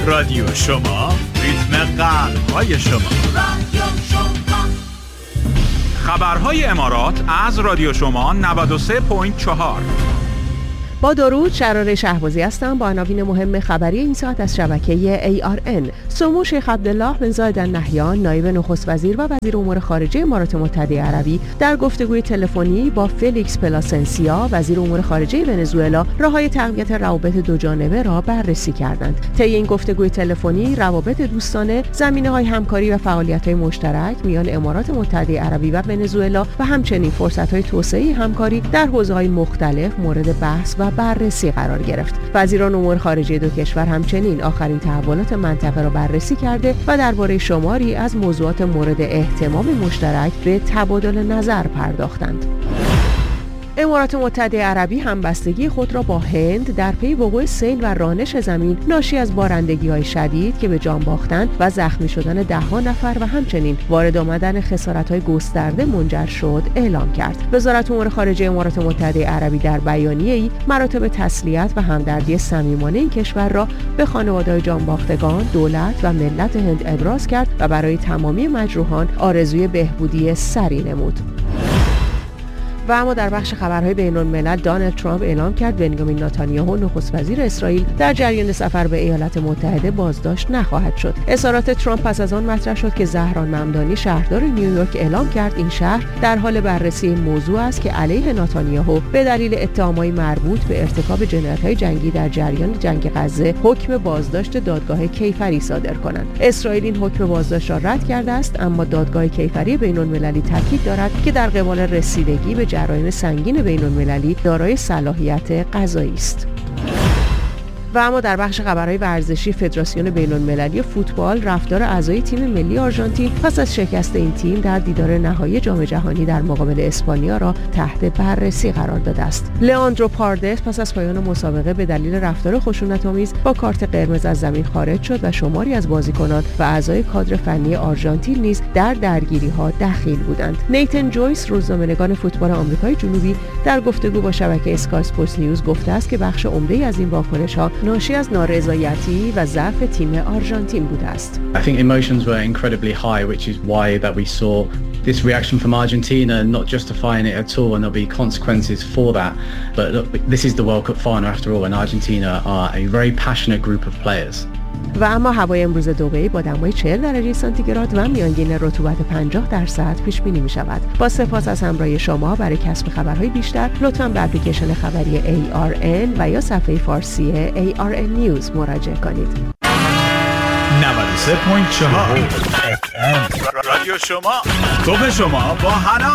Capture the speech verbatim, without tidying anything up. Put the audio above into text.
رادیو شما، ریتم قلب‌های شما. خبرهای امارات از رادیو شما نود و سه ممیز چهار. با درود، شرار شهبازی هستم با عناوین مهم خبری این ساعت از شبکه ای آر ان. سمو شیخ عبدالله بن زاید النهیان، نایب نخست وزیر و وزیر امور خارجه امارات متحده عربی، در گفتگوی تلفنی با فلیکس پلاسنسیا، وزیر امور خارجه ونزوئلا، راههای تقویت روابط دوجانبه را بررسی کردند. طی این گفتگوی تلفنی، روابط دوستانه، زمینه‌های همکاری و فعالیت‌های مشترک میان امارات متحده عربی و ونزوئلا و همچنین فرصت‌های توسعه همکاری در حوزه‌های مختلف مورد بحث و بررسی قرار گرفت. وزیران امور خارجه دو کشور همچنین آخرین تحولات منطقه را بررسی کرده و درباره شماری از موضوعات مورد اهتمام مشترک به تبادل نظر پرداختند. امارات متحده عربی همبستگی خود را با هند در پی وقوع سیل و رانش زمین ناشی از بارندگی‌های شدید که به جان باختن و زخمی شدن ده‌ها نفر و همچنین وارد آمدن خسارت‌های گسترده منجر شد اعلام کرد. وزارت امور خارجه امارات متحده عربی در بیانیه‌ای مراتب تسلیت و همدردی صمیمانه این کشور را به خانواده‌های جانباختگان، دولت و ملت هند ابراز کرد و برای تمامی مجروحان آرزوی بهبودی سریع نمود. و اما در بخش خبرهای بین‌الملل، دونالد ترامپ اعلام کرد بنیامین نتانیاهو نخست وزیر اسرائیل در جریان سفر به ایالات متحده بازداشت نخواهد شد. اظهارات ترامپ پس از آن مطرح شد که زهران ممدانی شهردار نیویورک اعلام کرد این شهر در حال بررسی این موضوع است که علیه نتانیاهو به دلیل اتهامات مربوط به ارتکاب جنایت‌های جنگی در جریان جنگ غزه حکم بازداشت دادگاه کیفری صادر کنند. اسرائیل این حکم بازداشت را رد کرده است، اما دادگاه کیفری بین‌المللی تاکید دارد که در قبال رسیدگی به جرایم سنگین بین‌المللی دارای صلاحیت قضایی است. و اما در بخش خبرهای ورزشی، فدراسیون بین‌المللی فوتبال رفتار اعضای تیم ملی آرژانتین پس از شکست این تیم در دیدار نهایی جام جهانی در مقابل اسپانیا را تحت بررسی قرار داده است. لئاندرو پاردس پس از پایان مسابقه به دلیل رفتار خشونت‌آمیز با کارت قرمز از زمین خارج شد و شماری از بازیکنان و اعضای کادر فنی آرژانتین نیز در درگیری‌ها دخیل بودند. نیتن جویس، روزنامه‌نگار فوتبال آمریکای جنوبی، در گفتگو با شبکه اسکای اسپورتس نیوز گفته است که بخش عمده‌ای از این واکنش‌ها ناشی از نارضایتی و ضعف تیم آرژانتین بوده است. I think emotions were incredibly high, which is why that we saw this reaction from Argentina, not justifying it at all, and there'll be consequences for that. But look, this is the World Cup final after all, and Argentina are a very passionate group of players. و اما هوای امروز دبی با دمای چهل درجه سانتیگراد و میانگین رطوبت پنجاه درصد پیش بینی می شود. با سپاس از همراهی شما. برای کسب خبرهای بیشتر لطفاً به اپلیکیشن خبری ای آر ان و یا صفحه فارسی ای آر ان نیوز مراجعه کنید. نود و سه ممیز چهار رادیو شما، صبح شما با هنا.